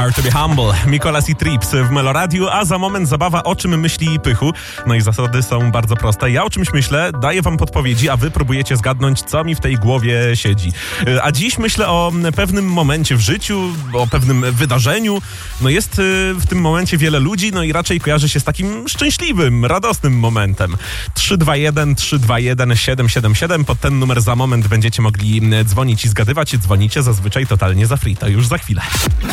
Hard to be humble. Mikolas i Trips w Meloradiu, a za moment zabawa o czym myśli Pychu. No i zasady są bardzo proste. Ja o czymś myślę, daję wam podpowiedzi, a wy próbujecie zgadnąć, co mi w tej głowie siedzi. A dziś myślę o pewnym momencie w życiu, o pewnym wydarzeniu. No jest w tym momencie wiele ludzi, no i raczej kojarzy się z takim szczęśliwym, radosnym momentem. 321 321 777. Pod ten numer za moment będziecie mogli dzwonić i zgadywać. Dzwonicie zazwyczaj totalnie za free. To już za chwilę.